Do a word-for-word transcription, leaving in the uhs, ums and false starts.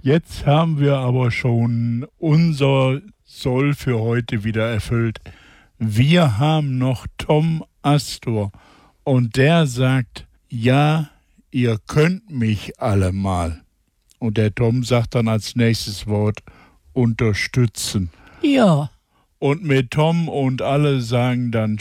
Jetzt haben wir aber schon unser Soll für heute wieder erfüllt. Wir haben noch Tom Astor und der sagt, ja, ihr könnt mich alle mal. Und der Tom sagt dann als nächstes Wort, unterstützen. Ja. Und mit Tom und alle sagen dann